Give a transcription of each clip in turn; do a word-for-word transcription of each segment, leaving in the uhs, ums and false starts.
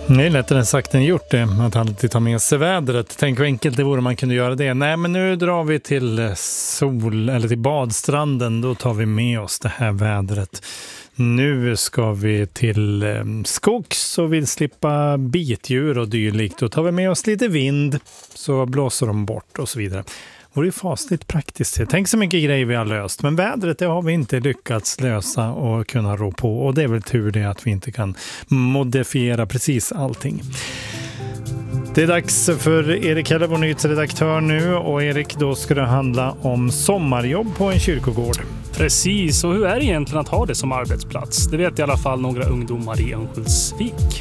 Det är lättare sagt än gjort det, att alltid ta med sig vädret. Tänk hur enkelt det vore man kunde göra det. Nej, men nu drar vi till sol eller till badstranden. Då tar vi med oss det här vädret. Nu ska vi till skogs och vill slippa bitdjur och dylikt. Då tar vi med oss lite vind så blåser de bort och så vidare. Det är fasligt praktiskt. Tänk så mycket grejer vi har löst. Men vädret det har vi inte lyckats lösa och kunna rå på. Och det är väl tur det att vi inte kan modifiera precis allting. Det är dags för Erik Heller, vår nyhetsredaktör nu. Och Erik, då ska det handla om sommarjobb på en kyrkogård. Precis, och hur är det egentligen att ha det som arbetsplats? Det vet i alla fall några ungdomar i Örnsköldsvik.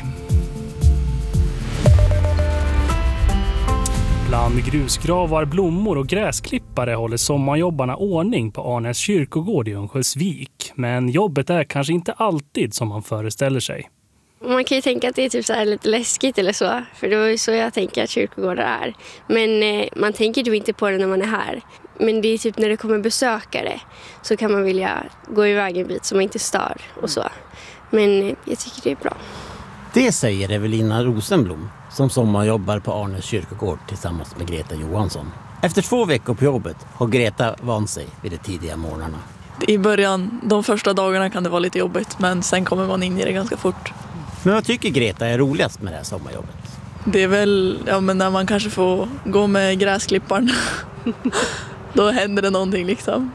Bland grusgravar, blommor och gräsklippare håller sommarjobbarna ordning på Arnäs kyrkogård i Örnsköldsvik. Men jobbet är kanske inte alltid som man föreställer sig. Man kan ju tänka att det är typ så här lite läskigt eller så. För det är ju så jag tänker att kyrkogårdar är. Men eh, man tänker ju inte på det när man är här. Men det är typ när det kommer besökare så kan man vilja gå iväg en bit så man inte stör och så. Men eh, jag tycker det är bra. Det säger Evelina Rosenblom som sommarjobbar på Arnäs kyrkogård tillsammans med Greta Johansson. Efter två veckor på jobbet har Greta vant sig vid de tidiga morgnarna. I början, de första dagarna kan det vara lite jobbigt, men sen kommer man in i det ganska fort. Men vad tycker Greta är roligast med det här sommarjobbet? Det är väl ja, men när man kanske får gå med gräsklipparen. Då händer det någonting liksom.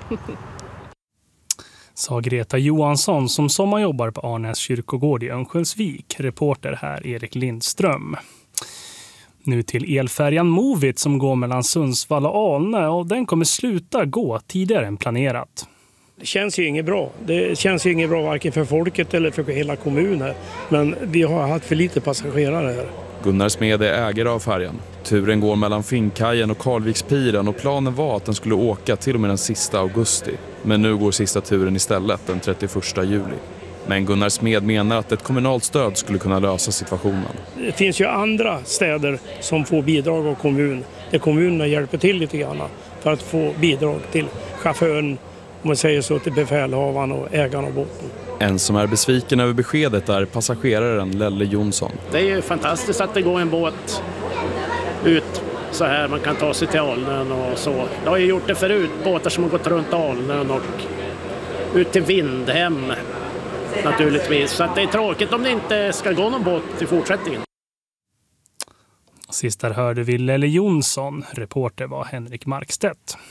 Sa Greta Johansson som sommarjobbar på Arnäs kyrkogård i Örnsköldsvik. Reporter här Erik Lindström. Nu till elfärjan Movit som går mellan Sundsvall och Alnö, och den kommer sluta gå tidigare än planerat. Det känns ju inget bra. Det känns ju inget bra varken för folket eller för hela kommunen. Men vi har haft för lite passagerare här. Gunnar Smed är ägare av färjan. Turen går mellan Finnkajen och Karlvikspiren och planen var att den skulle åka till och med den sista augusti. Men nu går sista turen istället den trettioförsta juli. Men Gunnar Smed menar att ett kommunalt stöd skulle kunna lösa situationen. Det finns ju andra städer som får bidrag av kommun. Där kommunerna hjälper till lite grann för att få bidrag till chauffören, om man säger så, till befälhavaren och ägaren av båten. En som är besviken över beskedet är passageraren Lelle Jonsson. Det är ju fantastiskt att det går en båt ut så här. Man kan ta sig till Alnön och så. Det har ju gjort det förut, båtar som har gått runt Alnön och ut till Vindhem naturligtvis. Så att det är tråkigt om det inte ska gå någon båt i fortsättningen. Sist där hörde vi Lelle Jonsson. Reporter var Henrik Markstedt.